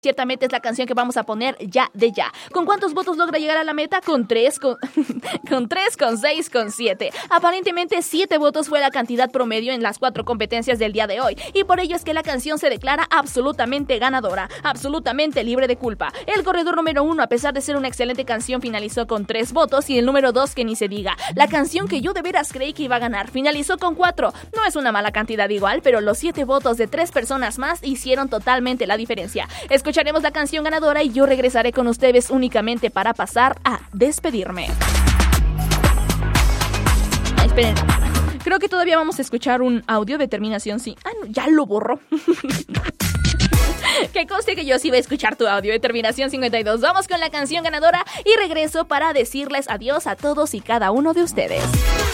Ciertamente es la canción que vamos a poner ya de ya. ¿Con cuántos votos logra llegar a la meta? Con 3, con 6, con 7. Aparentemente 7 votos fue la cantidad promedio en las 4 competencias del día de hoy. Y por ello es que la canción se declara absolutamente ganadora, absolutamente libre de culpa. El corredor número 1, a pesar de ser una excelente canción, finalizó con 3 votos. Y el número 2, que ni se diga. La canción que yo de veras creí que iba a ganar, finalizó con 4. No es una mala cantidad igual, pero los 7 votos de 3 personas más hicieron totalmente la diferencia. Escucharemos la canción ganadora y yo regresaré con ustedes únicamente para pasar a despedirme. Esperen, creo que todavía vamos a escuchar un audio de terminación, sí. No, ya lo borro. Que conste que yo sí voy a escuchar tu audio de terminación 52. Vamos con la canción ganadora y regreso para decirles adiós a todos y cada uno de ustedes.